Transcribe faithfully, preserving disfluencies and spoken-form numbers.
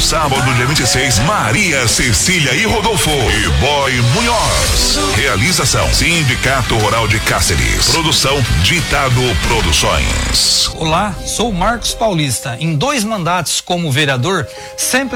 sábado, dia vinte e seis, Maria Cecília e Rodolfo e Boy Munhoz. Realização Sindicato Rural de Cáceres. Produção Ditado Produções. Olá, sou Marcos Paulista. Em dois mandatos como vereador, sempre